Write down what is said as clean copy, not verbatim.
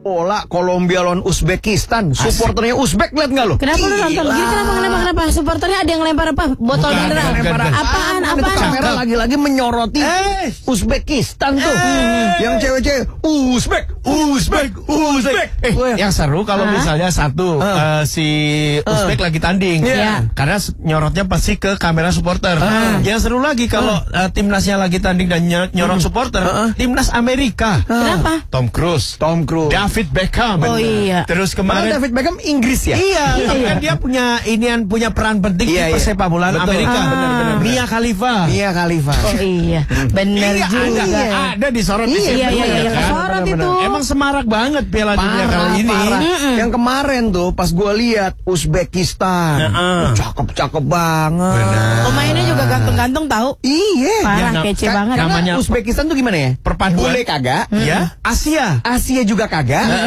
bola Kolombia lawan Uzbekistan. Supporternya Uzbek, lihat nggak lo? Kenapa lu nonton begini? Kenapa? Supporternya ada yang lempar apa? Botol mineral. Apaan? Kamera lagi-lagi menyoroti Uzbekistan tuh. Yang cewek-cewek Uzbek. Yang seru kalau misalnya satu si Uzbek lagi tanding, karena nyorotnya pasti ke kamera supporter. Yang seru lagi kalau timnasnya lagi tanding dan nyorot supporter, timnas Amerika. Kenapa? Tom Cruise, David Beckham. Oh iya. Terus kemarin David Beckham Inggris ya. Iya, kan dia punya peran penting di persepak bolaan Amerika. Mia Khalifa. Oh iya, benar juga. Ada disorot di situ. Iya, kesorot itu. Emang semarak banget Piala Dunia kali ini. Yang kemarin tuh pas gua lihat Uzbekistan, cakep banget. Pemainnya juga ganteng-ganteng tahu. Iya. Parah, kece banget. Namanya Uzbekistan tuh gimana ya? Perpaduan. Bule kagak. Ya. Asia juga kagak.